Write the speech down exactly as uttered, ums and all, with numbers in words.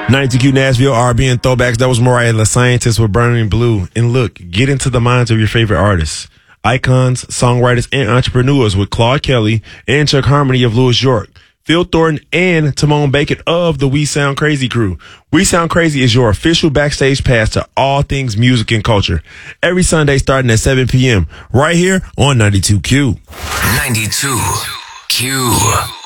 ninety-two Q Nashville R and B and throwbacks. That was Mariah and the Scientists with Burning Blue. And look, get into the minds of your favorite artists, icons, songwriters, and entrepreneurs with Claude Kelly and Chuck Harmony of Louis York, Phil Thornton, and Timon Bacon of the We Sound Crazy crew. We Sound Crazy is your official backstage pass to all things music and culture. Every Sunday starting at seven p.m. right here on ninety-two Q. ninety-two Q.